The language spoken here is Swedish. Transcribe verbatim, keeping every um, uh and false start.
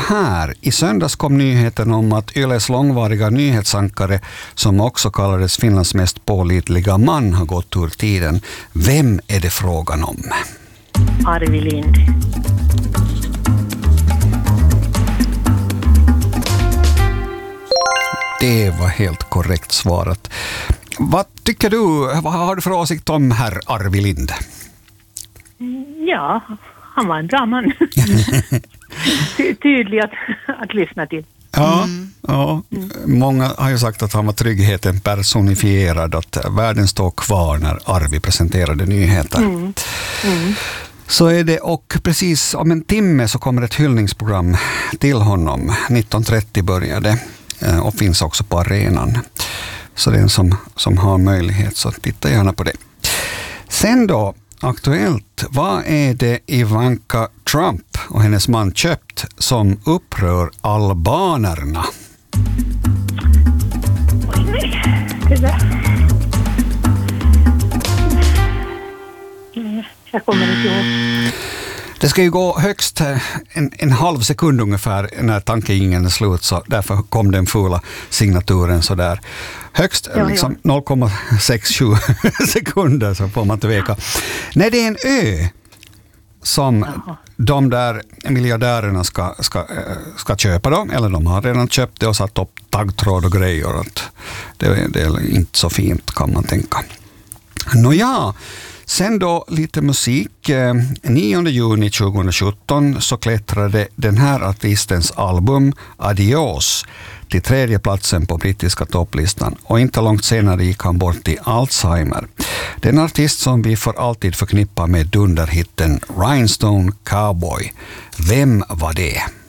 här. I söndags kom nyheten om att Yles långvariga nyhetsankare, som också kallades Finlands mest pålitliga man, har gått ur tiden. Vem är det frågan om? Arvi Lind. Det var helt korrekt svarat. Vad tycker du, vad har du för åsikt om herr Arvi Lind? Ja, han var en bra man. Ty- tydlig att, att lyssna till. Ja, mm. ja, många har ju sagt att han var tryggheten personifierad, att världen står kvar när Arvi presenterade nyheter. Mm. Mm. Så är det, och precis om en timme så kommer ett hyllningsprogram till honom. nitton trettio började och finns också på arenan. Så den som, som har möjlighet, så titta gärna på det. Sen då, aktuellt, vad är det Ivanka Trump och hennes man köpt som upprör albanerna? Oj, nej. Det där. Jag kommer inte ihåg. Det ska ju gå högst en, en halv sekund ungefär när tankingen är slut, så därför kom den fulla signaturen så där. Högst ja, liksom ja. noll komma sex sju sekunder, så får man inte veka. Nej, det är en ö som Jaha. de där miljardärerna ska, ska, ska köpa då, eller de har redan köpt det och satt upp taggtråd och grejer. Att det, det är inte så fint, kan man tänka. Nåja, sen då lite musik. nionde juni tjugosjutton så klättrade den här artistens album Adios till tredje platsen på brittiska topplistan, och inte långt senare gick han bort i Alzheimer. Den artist som vi får alltid förknippa med dunderhitten Rhinestone Cowboy. Vem var det?